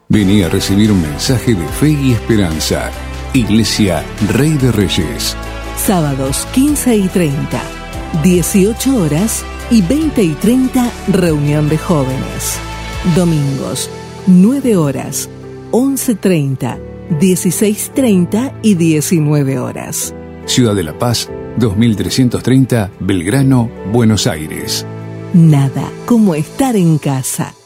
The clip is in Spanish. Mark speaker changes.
Speaker 1: Vení a recibir un mensaje de fe y esperanza. Iglesia Rey de Reyes.
Speaker 2: Sábados 15 y 30, 18 horas y 20 y 30, reunión de jóvenes. Domingos, 9 horas, 11:30, 16:30 y 19 horas.
Speaker 1: Ciudad de la Paz, 2330, Belgrano, Buenos Aires.
Speaker 2: Nada como estar en casa.